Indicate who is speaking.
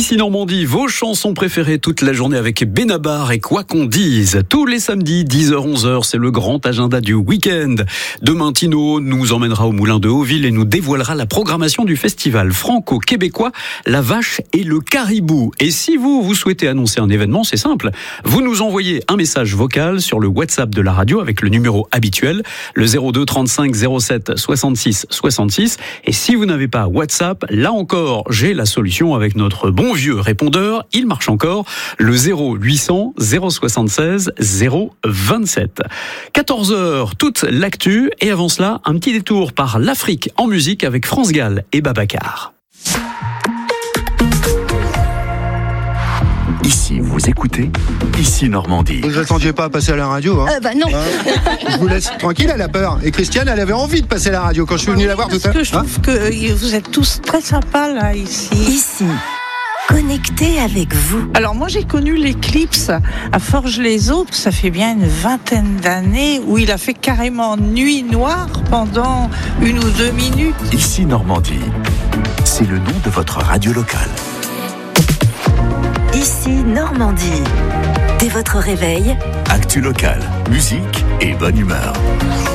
Speaker 1: Ici Normandie, vos chansons préférées toute la journée avec Benabar et quoi qu'on dise. Tous les samedis, 10h-11h, c'est le grand agenda du week-end. Demain, Tino nous emmènera au Moulin de Hauville et nous dévoilera la programmation du festival franco-québécois La Vache et le Caribou. Et si vous souhaitez annoncer un événement, c'est simple. Vous nous envoyez un message vocal sur le WhatsApp de la radio avec le numéro habituel, le 02 35 07 66 66. Et si vous n'avez pas WhatsApp, là encore, j'ai la solution avec notre bon vieux répondeur. Il marche encore, le 0800 076 027. 14h, toute l'actu. Et avant cela, un petit détour par l'Afrique en musique avec France Gall et Babacar.
Speaker 2: Ici, vous écoutez, ici Normandie.
Speaker 3: Vous n'attendiez pas à passer à la radio, hein
Speaker 4: Non.
Speaker 3: Je vous laisse tranquille, elle a peur. Et Christiane, elle avait envie de passer à la radio quand je suis venu la voir tout à l'heure.
Speaker 4: Je trouve que vous êtes tous très sympas, là, ici.
Speaker 5: Ici, connecté avec vous.
Speaker 4: Alors, moi, j'ai connu l'Éclipse à Forges-les-Eaux. Ça fait bien une vingtaine d'années où il a fait carrément nuit noire pendant 1 ou 2 minutes.
Speaker 2: Ici Normandie, c'est le nom de votre radio locale.
Speaker 5: Ici Normandie. Dès votre réveil,
Speaker 2: Actu locale, musique et bonne humeur.